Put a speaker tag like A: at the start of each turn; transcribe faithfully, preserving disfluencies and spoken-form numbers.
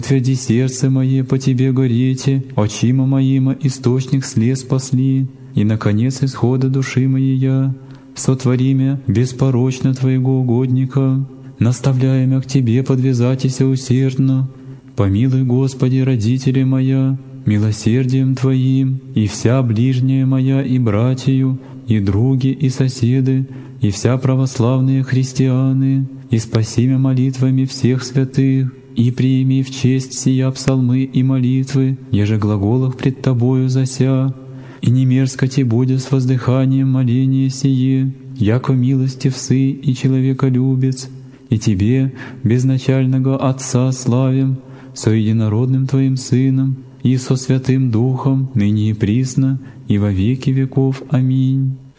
A: Тверди сердце мое по Тебе горите, очима моима источник слез спасли, и, наконец, исхода души моей я, сотвори мя беспорочно Твоего угодника, наставляя мя к Тебе подвязатися усердно. Помилуй, Господи, родители моя, милосердием Твоим, и вся ближняя моя, и братью, и други, и соседы, и вся православные христианы, и спаси мя молитвами всех святых, и приими в честь сия псалмы и молитвы, еже глаголах пред Тобою зася, и не мерзко Ти будет с воздыханием моления сие, яко милостив Сы и человеколюбец, и Тебе, безначального Отца, славим, со единородным Твоим Сыном и со Святым Духом, ныне и присно, и во веки веков. Аминь.